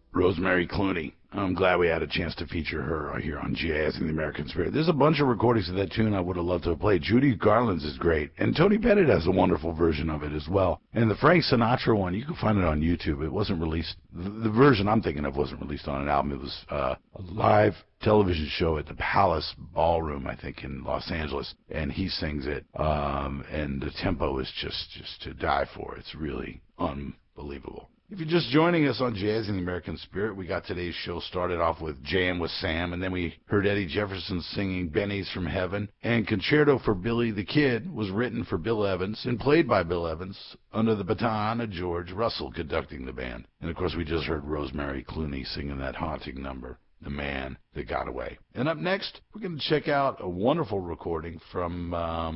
Rosemary Clooney. I'm glad we had a chance to feature her here on Jazz in the American Spirit. There's a bunch of recordings of that tune I would have loved to have played. Judy Garland's is great, and Tony Bennett has a wonderful version of it as well. And the Frank Sinatra one, you can find it on YouTube. It wasn't released. The version I'm thinking of wasn't released on an album. It was a live television show at the Palace Ballroom, I think, in Los Angeles, and he sings it. And the tempo is just to die for. It's really unbelievable. If you're just joining us on Jazz in the American Spirit, we got today's show started off with Jam with Sam, and then we heard Eddie Jefferson singing Benny's from Heaven, and Concerto for Billy the Kid was written for Bill Evans and played by Bill Evans under the baton of George Russell conducting the band. And, of course, we just heard Rosemary Clooney singing that haunting number, The Man That Got Away. And up next, we're going to check out a wonderful recording from,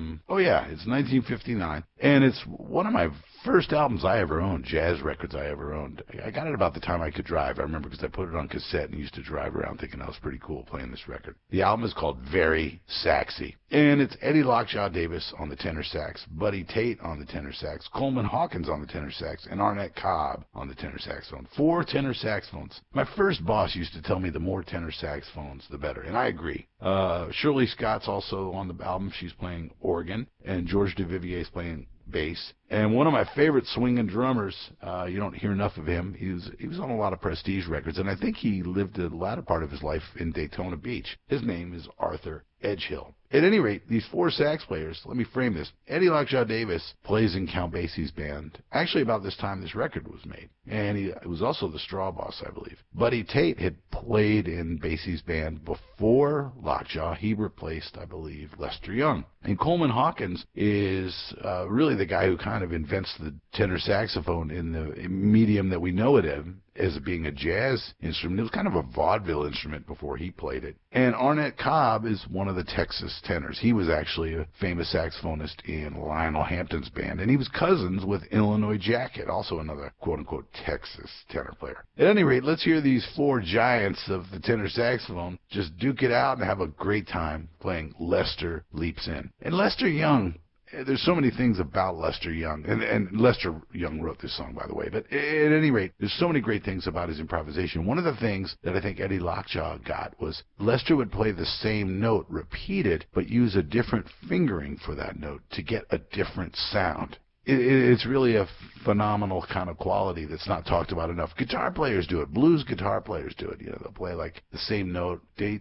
it's 1959, and it's one of my first albums I ever owned, jazz records I ever owned. I got it about the time I could drive, I remember, because I put it on cassette and used to drive around thinking I was pretty cool playing this record. The album is called Very Saxy, and it's Eddie Lockjaw Davis on the tenor sax, Buddy Tate on the tenor sax, Coleman Hawkins on the tenor sax, and Arnett Cobb on the tenor saxophone. 4 tenor saxophones. My first boss used to tell me the more tenor saxophones, the better, and I agree. Shirley Scott's also on the album. She's playing organ, and George Duvivier's playing bass. And one of my favorite swinging drummers, you don't hear enough of him. He was on a lot of prestige records, and I think he lived the latter part of his life in Daytona Beach. His name is Arthur Edgehill. At any rate, these 4 sax players, let me frame this. Eddie Lockjaw Davis plays in Count Basie's band, actually about this time this record was made. And he was also the straw boss, I believe. Buddy Tate had played in Basie's band before Lockjaw. He replaced, I believe, Lester Young. And Coleman Hawkins is really the guy who kind of invents the tenor saxophone in the medium that we know it in, as being a jazz instrument. It was kind of a vaudeville instrument before he played it. And Arnett Cobb is one of the Texas tenors. He was actually a famous saxophonist in Lionel Hampton's band, and he was cousins with Illinois Jacket, also another quote-unquote Texas tenor player. At any rate, let's hear these 4 giants of the tenor saxophone just duke it out and have a great time playing Lester Leaps In. And Lester Young, there's so many things about Lester Young, and Lester Young wrote this song, by the way, but at any rate, there's so many great things about his improvisation. One of the things that I think Eddie Lockjaw got was Lester would play the same note repeated, but use a different fingering for that note to get a different sound. It's really a phenomenal kind of quality that's not talked about enough. Guitar players do it. Blues guitar players do it. You know, they'll play like the same note, this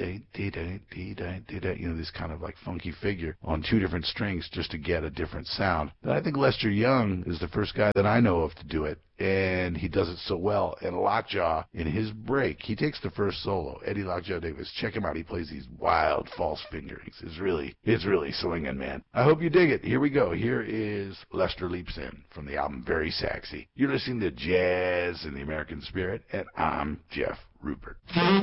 kind of like funky figure on 2 different strings just to get a different sound. But I think Lester Young is the first guy that I know of to do it, and he does it so well. And Lockjaw, in his break, he takes the first solo. Eddie Lockjaw Davis, check him out. He plays these wild false fingerings. It's really swinging, man. I hope you dig it. Here we go. Here is Lester Leaps In from the album Very Saxy. You're listening to Jazz in the American Spirit, and I'm Jeff Rupert.